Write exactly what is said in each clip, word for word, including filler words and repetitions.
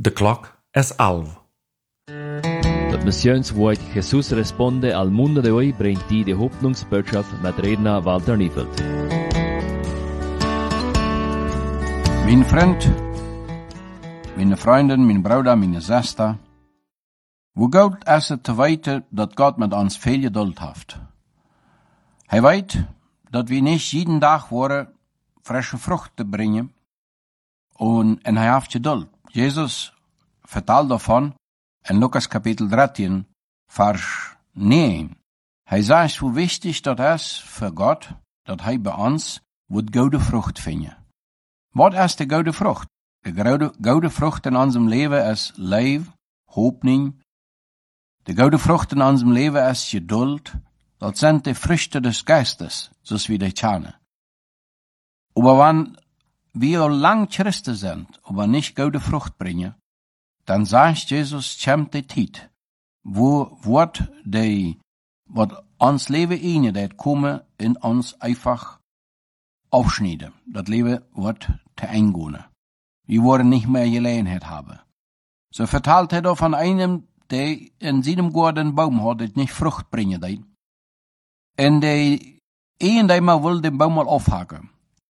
De clock es elf. Das Missionswort Jesus responde al mundo de hoy bringt die die Hoffnungsbotschaft mit Redner Walter Niefeld. Mein Freund, meine Freundin, mein Bruder, meine Schwester, wo gut ist es zu weten, dass Gott mit uns viel Geduld hat. Hij weet dat wir nicht jeden Tag worden frische Frucht bringen und, und hij heeft Geduld. Jesus vertelt davon in Lukas Kapitel dreizehn, Vers neun. Hij sagt, hoe wichtig dat is für Gott, dat hij bei uns wird gute Frucht finden. Wat is de gute Frucht? De gute, gute Frucht in unserem Leben ist Leib, Hoffnung. De gute Frucht in unserem Leben ist Geduld. Das sind die Früchte des Geistes, so wie die kennen. Aber wenn wir lang Christen sind, aber nicht gute Frucht bringen, dann sagt Jesus, kommt die Zeit, wo wird die, wat uns Leben inne, das kommen in uns einfach aufschneiden. Das Leben wird zu eingehen. Wir wollen nicht mehr Gelegenheit haben. So vertelt er doch von einem, der in seinem Garten Baum hat, der nicht Frucht bringen will. Und der een, der mal will den Baum mal aufhaken.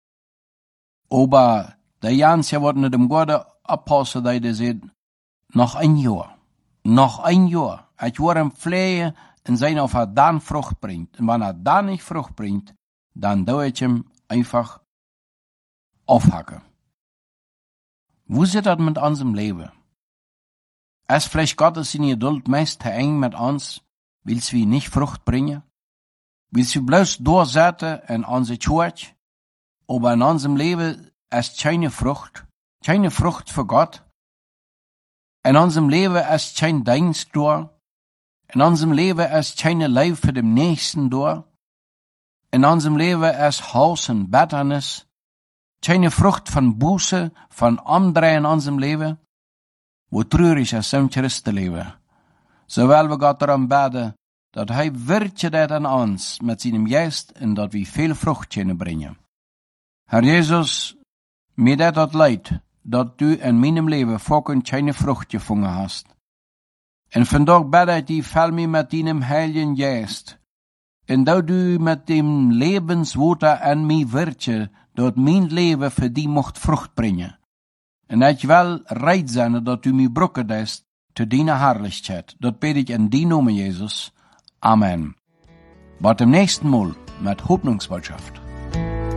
Aber der Jans, der wird nicht im Garten abpassen, der sagt, noch ein Jahr, noch ein Jahr. Ich will ihm flehen und sehen, ob er dann Frucht bringt. Und wenn er dann nicht Frucht bringt, dann tue ich ihm einfach aufhaken. Wo sieht das mit unserem Leben? Ist vielleicht Gottes in Geduld meist zu eng mit uns, willst wir nicht Frucht bringen? Willst wir bloß durchsetzen in unsere Church? Aber in unserem Leben ist keine Frucht, keine Frucht für Gott. In unserem Leben ist kein Dienst da. In unserem Leben ist keine Liebe für den Nächsten da. In unserem Leben ist Haus und Bitternis. Keine Frucht von Buße, von Umdrehen in unserem Leben. Wo traurig ist im Christenleben. So wollen wir Gott darum beten, dass er wirkt das an uns mit seinem Geist und dass wir viel Frucht können bringen. Herr Jesus, mir das das leid, dass du in meinem Leben vorhin keine Frucht gefunden hast. Und von dort bete ich dich, fall mir mit deinem heiligen Geist. Und da du mit dem Lebenswasser an mir wirkst, dass mein Leben für dich mocht Frucht bringen. Und ich will reit sein, dass du mich brücken lässt zu deiner Herrlichkeit. Das bete ich in deinem Namen, Jesus. Amen. Bis zum nächsten Mal mit Hoffnungsbotschaft.